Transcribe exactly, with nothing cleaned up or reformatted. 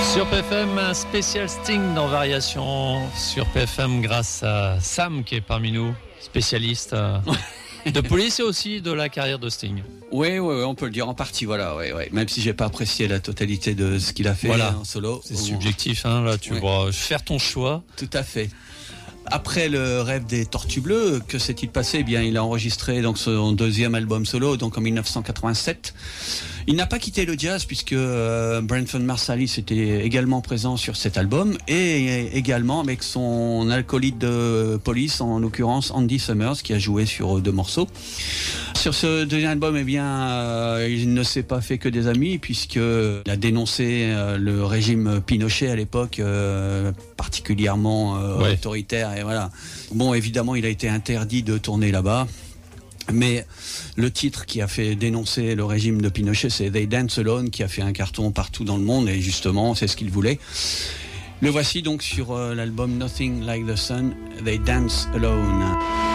Sur P F M, un spécial Sting dans Variation sur P F M grâce à Sam qui est parmi nous, spécialiste de police et aussi de la carrière de Sting. Oui, oui, oui, on peut le dire en partie, voilà, oui, oui. Même si j'ai pas apprécié la totalité de ce qu'il a fait voilà. en solo. C'est subjectif, hein, là, tu oui. dois faire ton choix. Tout à fait. Après le rêve des Tortues Bleues, que s'est-il passé ? Eh bien, il a enregistré donc son deuxième album solo, donc en dix-neuf cent quatre-vingt-sept. Il n'a pas quitté le jazz puisque euh, Branford Marsalis était également présent sur cet album et également avec son acolyte de police, en l'occurrence Andy Summers, qui a joué sur deux morceaux. Sur ce deuxième album, eh bien, euh, il ne s'est pas fait que des amis puisqu'il a dénoncé euh, le régime Pinochet à l'époque, euh, particulièrement euh, ouais. autoritaire. Et voilà. Bon, évidemment, il a été interdit de tourner là-bas. Mais le titre qui a fait dénoncer le régime de Pinochet, c'est They Dance Alone, qui a fait un carton partout dans le monde, et justement, c'est ce qu'il voulait. Le voici donc sur euh, l'album Nothing Like the Sun, They Dance Alone.